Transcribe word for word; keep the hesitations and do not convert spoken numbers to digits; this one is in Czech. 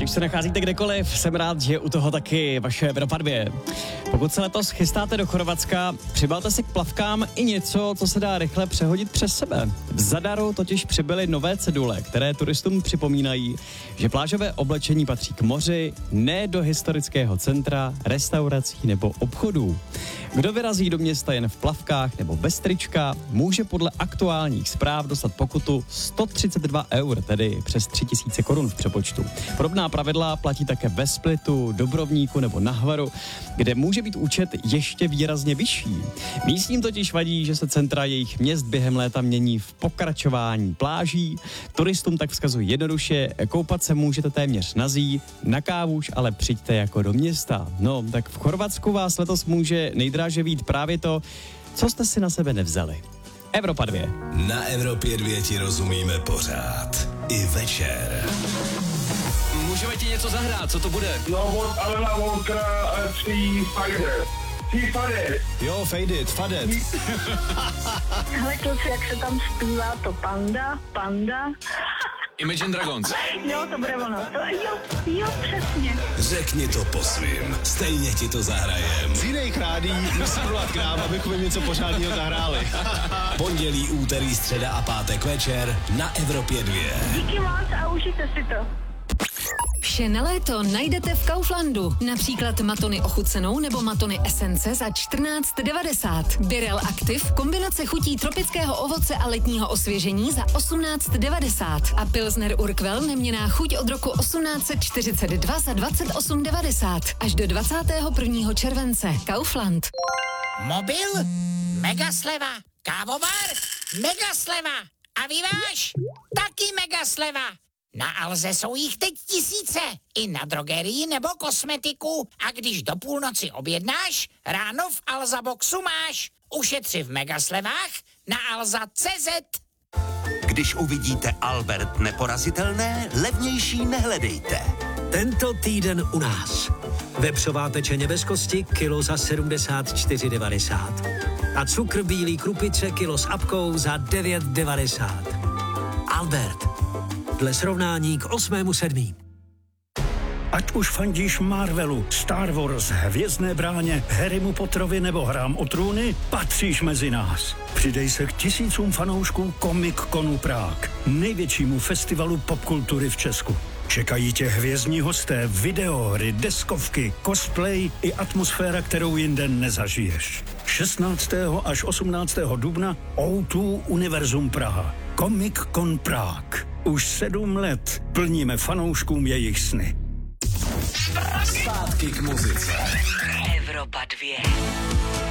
už se nacházíte kdekoliv, jsem rád, že u toho taky vaše Evropa dva. Pokud se letos chystáte do Chorvatska, přibalte si k plavkám i něco, co se dá rychle přehodit přes sebe. V Zadaru totiž přibyly nové cedule, které turistům připomínají, že plážové oblečení patří k moři, ne do historického centra, restaurací nebo obchodů. Kdo vyrazí do města jen v plavkách nebo bez trička, může podle aktuálních zpráv dostat pokutu sto třicet dva eur, tedy přes tři tisíce korun v přepočtu. Podobná pravidla platí také ve Splitu, Dobrovníku nebo na Hvaru, kde může být účet ještě výrazně vyšší. Místním totiž vadí, že se centra jejich měst během léta mění v pokračování pláží. Turistům tak vzkazují jednoduše, koupat se můžete téměř nazí, na kávu už ale přijďte jako do města. No, tak v Chorvatsku vás letos může nejdráže být právě to, co jste si na sebe nevzali. Evropa dva. Na Evropě dva ti rozumíme pořád. I večer. Můžeme ti něco zahrát, co to bude? No, od Alena Walkera tři Faded. tři Faded. Jo, Faded, Faded. Hele kluci, jak se tam zpívá to Panda, Panda. Imagine Dragons. Jo, to bude ono. To, jo, jo, přesně. Řekni to po svým, stejně ti to zahrajem. Z jiných rádí musí volat k nám, abychom jim něco pořádného zahráli. Pondělí, úterý, středa a pátek večer na Evropě dva. Díky moc a užijte si to. Vše na léto najdete v Kauflandu. Například matony ochucenou nebo matony esence za čtrnáct devadesát. Birel Active, kombinace chutí tropického ovoce a letního osvěžení za osmnáct devadesát. A Pilsner Urquell neměnná chuť od roku osmnáct čtyřicet dva za dvacet osm devadesát. Až do dvacátého prvního července. Kaufland. Mobil? Mega sleva. Kávovar? Mega sleva. A vyváž? Taky mega sleva. Na Alze jsou jich teď tisíce. I na drogerii nebo kosmetiku. A když do půlnoci objednáš, ráno v Alza Boxu máš. Ušetři v megaslevách na alza tečka cé zet. Když uvidíte Albert neporazitelné, levnější nehledejte. Tento týden u nás. Vepřová pečeně bez kosti, kilo za sedmdesát čtyři devadesát. A cukr bílý krupice, kilo s apkou za devět devadesát. Albert. Dle srovnání k osmému sedmý. Ať už fandíš Marvelu, Star Wars, Hvězdné bráně, Harrymu Potterovi nebo Hrám o trůny, patříš mezi nás. Přidej se k tisícům fanoušků Comic Conu Prague, největšímu festivalu popkultury v Česku. Čekají tě hvězdní hosté, videohry, deskovky, cosplay i atmosféra, kterou jinde nezažiješ. šestnáctého až osmnáctého dubna ó dva Univerzum Praha. Comic Con Prague. Už sedm let plníme fanouškům jejich sny. Zpátky k muzice. Evropa dva.